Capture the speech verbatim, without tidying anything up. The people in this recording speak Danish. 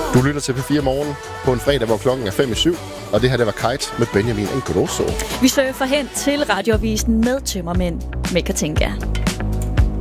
Du lytter til P fire Morgen på en fredag, hvor klokken er fem i syv. Og det her, det var Kite med Benjamin Ingrosso. Vi surfer hen til radioavisen med tømmermænd med Katinka.